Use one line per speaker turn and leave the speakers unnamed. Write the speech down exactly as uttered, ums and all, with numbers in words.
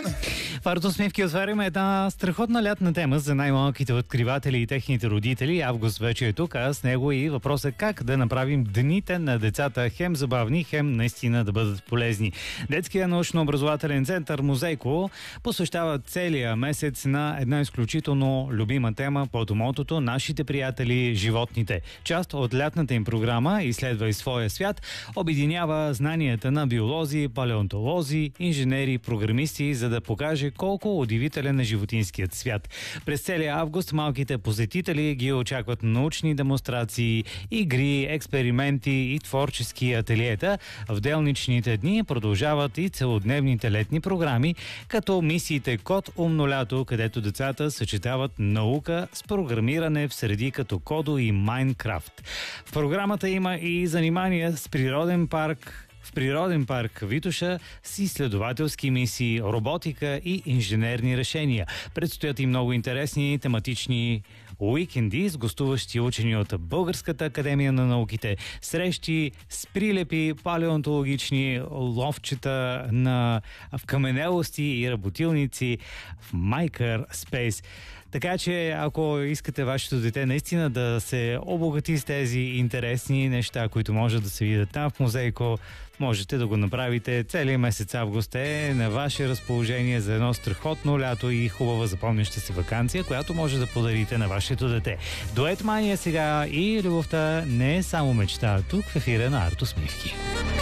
В Артосмивки отваряме една страхотна лятна тема за най-малките откриватели и техните родители. Август вече е тук, а с него и въпрос е как да направим дните на децата хем забавни, хем наистина да бъдат полезни. Детския научно-образователен център Музейко посвещава целия месец на една изключително любима тема под мотото "Нашите приятели, животните". Част от лятната им програма "Изследвай своя свят" обединява знанията на биолози, палеонтолози, инженери, програмисти, за да покаже колко удивителен е животинският свят. През целия август малките посетители ги очакват научни демонстрации, игри, експерименти и творчески ателиета. В делничните дни продължават и целодневните летни програми, като мисиите Код умно лято, където децата съчетават наука с програмиране в среди като Кодо и Майнкрафт. В програмата има и занимания с природен парк, В природен парк Витоша с изследователски мисии, роботика и инженерни решения. Предстоят и много интересни тематични уикенди с гостуващи учени от Българската академия на науките, срещи с прилепи, палеонтологични ловчета на вкаменелости и работилници в Maker Space. Така че, ако искате вашето дете наистина да се обогати с тези интересни неща, които може да се видят там в Музейко, можете да го направите. Целият месец август е на ваше разположение за едно страхотно лято и хубава запомняща се ваканция, която може да подарите на вашето дете. Дует Мания сега и любовта не е само мечта. Тук в ефира на Артосмивки.